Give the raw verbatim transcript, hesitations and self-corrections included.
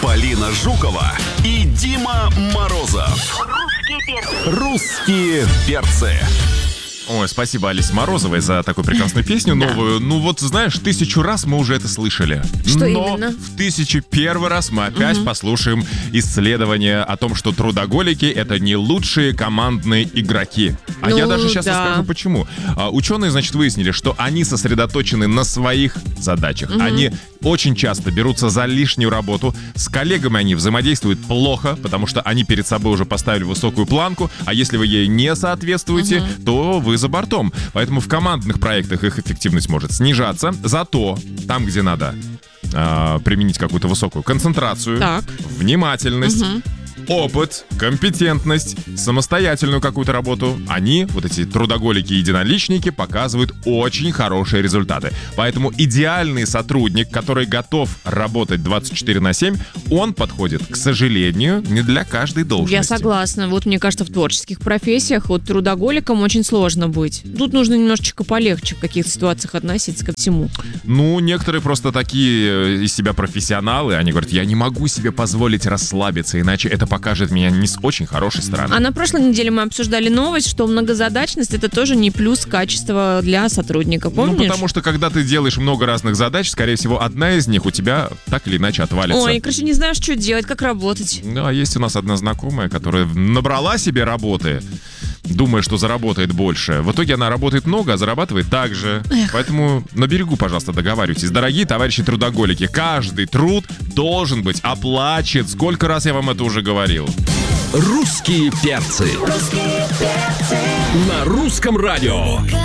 Полина Жукова и Дима Морозов. Русские перцы. Ой, спасибо Алисе Морозовой за такую прекрасную песню новую. Ну вот, знаешь, тысячу раз мы уже это слышали. Что Но именно? в тысячу первый раз мы опять Мгм. послушаем исследование о том, что трудоголики — это не лучшие командные игроки. А Ну, я даже сейчас да. расскажу, почему. А, ученые, значит, выяснили, что они сосредоточены на своих задачах. Мгм. Они очень часто берутся за лишнюю работу. С коллегами они взаимодействуют плохо, потому что они перед собой уже поставили высокую планку, а если вы ей не соответствуете, Мгм. то вы за бортом. Поэтому в командных проектах их эффективность может снижаться. Зато там, где надо а, применить какую-то высокую концентрацию, Так. внимательность, Мгм. опыт, компетентность, самостоятельную какую-то работу, они, вот эти трудоголики-единоличники, показывают очень хорошие результаты. Поэтому идеальный сотрудник, который готов работать двадцать четыре на семь, он подходит, к сожалению, не для каждой должности. Я согласна. Вот мне кажется, в творческих профессиях вот трудоголикам очень сложно быть. Тут нужно немножечко полегче в каких-то ситуациях относиться ко всему. Ну, некоторые просто такие э, из себя профессионалы, они говорят, я не могу себе позволить расслабиться, иначе это покажет меня не с очень хорошей стороны. А на прошлой неделе мы обсуждали новость, что многозадачность — это тоже не плюс качества для сотрудника. Помнишь? Ну, потому что, когда ты делаешь много разных задач, скорее всего, одна из них у тебя так или иначе отвалится. Ой, короче, не знаешь, что делать, как работать. Да, есть у нас одна знакомая, которая набрала себе работы, думая, что заработает больше. В итоге она работает много, а зарабатывает так же. Эх. Поэтому на берегу, пожалуйста, договаривайтесь. Дорогие товарищи трудоголики, каждый труд должен быть оплачен. Сколько раз я вам это уже говорил? Русские перцы. На русском радио.